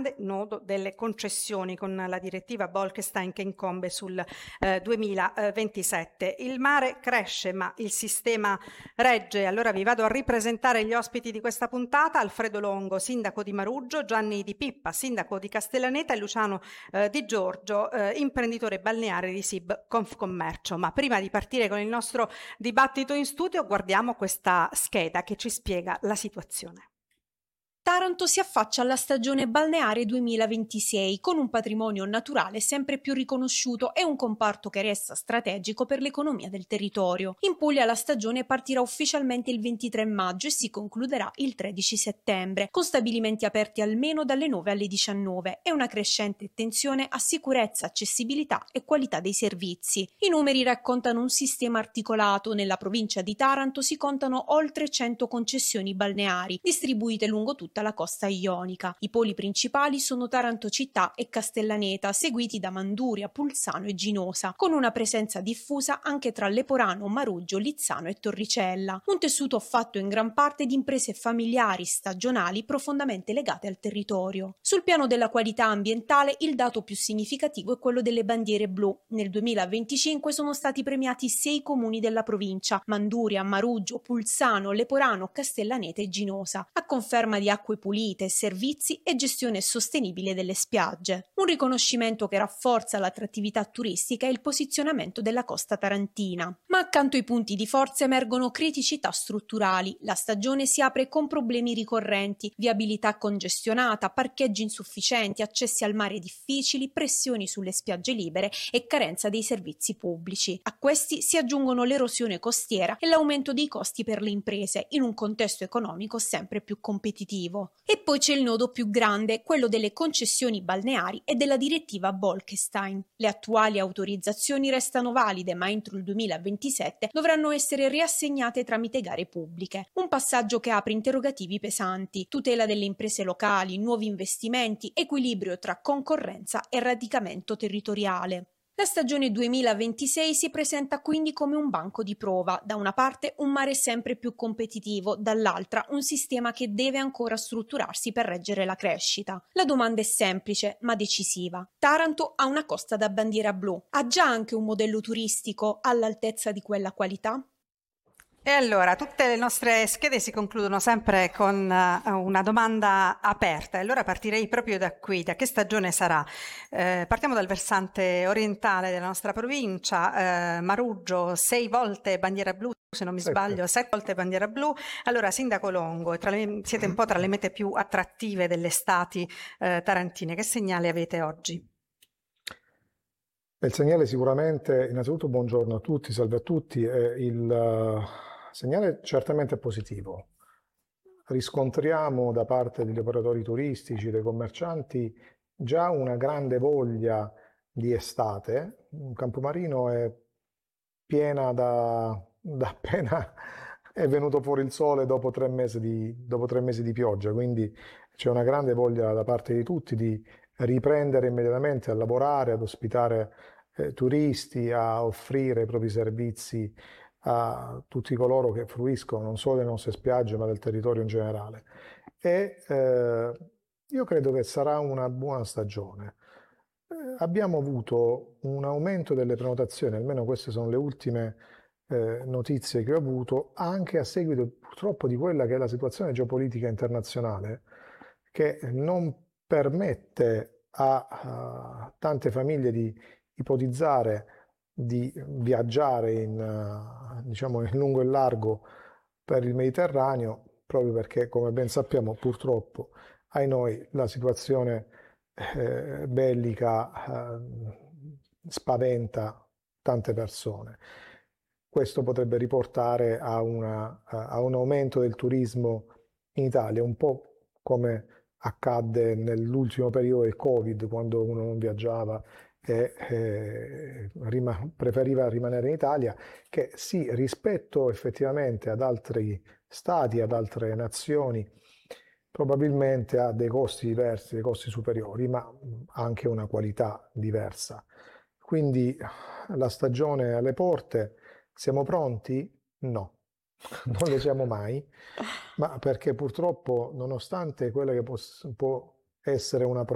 grande nodo delle concessioni con la direttiva Bolkestein che incombe sul 2027. Il mare cresce ma il sistema regge. Allora vi vado a ripresentare gli ospiti di questa puntata: Alfredo Longo, sindaco di Maruggio, Gianni Di Pippa, sindaco di Castellaneta, e Luciano Di Giorgio, imprenditore balneare di SIB Confcommercio. Ma prima di partire con il nostro dibattito in studio, guardiamo questa scheda che ci spiega la situazione. Taranto si affaccia alla stagione balneare 2026 con un patrimonio naturale sempre più riconosciuto e un comparto che resta strategico per l'economia del territorio. In Puglia la stagione partirà ufficialmente il 23 maggio e si concluderà il 13 settembre, con stabilimenti aperti almeno dalle 9 alle 19 e una crescente attenzione a sicurezza, accessibilità e qualità dei servizi. I numeri raccontano un sistema articolato. Nella provincia di Taranto si contano oltre 100 concessioni balneari, distribuite lungo tutta la costa ionica. I poli principali sono Taranto città e Castellaneta, seguiti da Manduria, Pulsano e Ginosa, con una presenza diffusa anche tra Leporano, Maruggio, Lizzano e Torricella. Un tessuto fatto in gran parte di imprese familiari, stagionali, profondamente legate al territorio. Sul piano della qualità ambientale, il dato più significativo è quello delle bandiere blu. Nel 2025 sono stati premiati 6 comuni della provincia: Manduria, Maruggio, Pulsano, Leporano, Castellaneta e Ginosa, a conferma di acque pulite, servizi e gestione sostenibile delle spiagge. Un riconoscimento che rafforza l'attrattività turistica e il posizionamento della costa tarantina. Ma accanto ai punti di forza emergono criticità strutturali. La stagione si apre con problemi ricorrenti: viabilità congestionata, parcheggi insufficienti, accessi al mare difficili, pressioni sulle spiagge libere e carenza dei servizi pubblici. A questi si aggiungono l'erosione costiera e l'aumento dei costi per le imprese in un contesto economico sempre più competitivo. E poi c'è il nodo più grande, quello delle concessioni balneari e della direttiva Bolkestein. Le attuali autorizzazioni restano valide, ma entro il 2027 dovranno essere riassegnate tramite gare pubbliche. Un passaggio che apre interrogativi pesanti: tutela delle imprese locali, nuovi investimenti, equilibrio tra concorrenza e radicamento territoriale. La stagione 2026 si presenta quindi come un banco di prova: da una parte un mare sempre più competitivo, dall'altra un sistema che deve ancora strutturarsi per reggere la crescita. La domanda è semplice ma decisiva: Taranto ha una costa da bandiera blu, ha già anche un modello turistico all'altezza di quella qualità? E allora, tutte le nostre schede si concludono sempre con una domanda aperta. E allora partirei proprio da qui: da che stagione sarà? Partiamo dal versante orientale della nostra provincia. Maruggio, 6 volte bandiera blu, se non mi sbaglio, 7 volte bandiera blu. Allora, sindaco Longo, siete un po' tra le mete più attrattive delle estati tarantine. Che segnale avete oggi? Il segnale sicuramente, innanzitutto buongiorno a tutti, salve a tutti, il segnale certamente positivo. Riscontriamo da parte degli operatori turistici, dei commercianti, già una grande voglia di estate. Campomarino è piena da appena è venuto fuori il sole dopo 3 mesi di pioggia, quindi c'è una grande voglia da parte di tutti di riprendere immediatamente a lavorare, ad ospitare turisti, a offrire i propri servizi a tutti coloro che fruiscono non solo delle nostre spiagge ma del territorio in generale. E io credo che sarà una buona stagione. Abbiamo avuto un aumento delle prenotazioni, almeno queste sono le ultime notizie che ho avuto, anche a seguito purtroppo di quella che è la situazione geopolitica internazionale, che non permette a tante famiglie di ipotizzare di viaggiare diciamo, in lungo e largo per il Mediterraneo, proprio perché, come ben sappiamo, purtroppo, ai noi, la situazione bellica spaventa tante persone. Questo potrebbe riportare a un aumento del turismo in Italia, un po' come accadde nell'ultimo periodo del Covid, quando uno non viaggiava e preferiva rimanere in Italia, che sì, rispetto effettivamente ad altri stati, ad altre nazioni, probabilmente ha dei costi diversi, dei costi superiori, ma anche una qualità diversa. Quindi la stagione alle porte, siamo pronti? No, non lo siamo mai, ma perché purtroppo, nonostante quella che può essere una